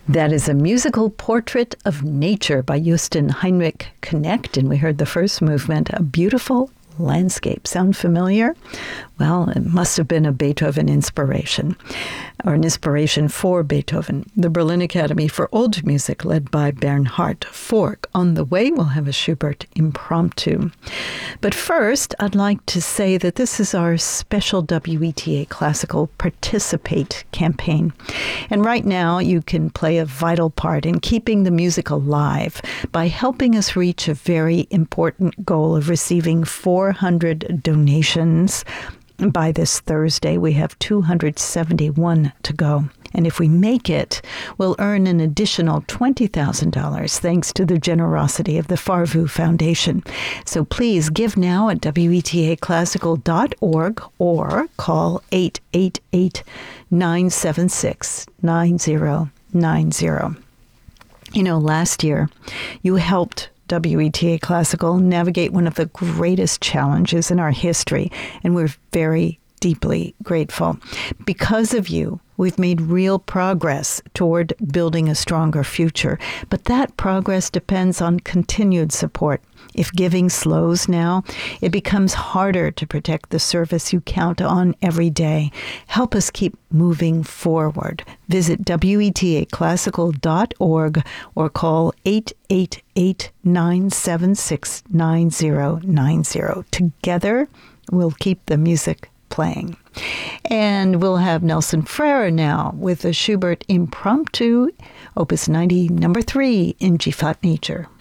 That is a musical portrait of nature by Justin Heinrich Connect, and we heard the first movement, A Beautiful Landscape. Sound familiar? Well, it must have been a Beethoven inspiration, or an inspiration for Beethoven. The Berlin Academy for Old Music, led by Bernhard Fork. On the way, we'll have a Schubert impromptu. But first, I'd like to say that this is our special WETA Classical Participate campaign. And right now, you can play a vital part in keeping the music alive by helping us reach a very important goal of receiving 400 donations. By this Thursday, we have 271 to go. And if we make it, we'll earn an additional $20,000 thanks to the generosity of the Farvu Foundation. So please give now at wetaclassical.org or call 888-976-9090. You know, last year, you helped WETA Classical navigate one of the greatest challenges in our history, and we're very deeply grateful. Because of you, we've made real progress toward building a stronger future, but that progress depends on continued support. If giving slows now, it becomes harder to protect the service you count on every day. Help us keep moving forward. Visit wetaclassical.org or call 888-976-9090. Together, we'll keep the music playing. And we'll have Nelson Freire now with a Schubert impromptu, Opus 90, number 3 in G-flat major.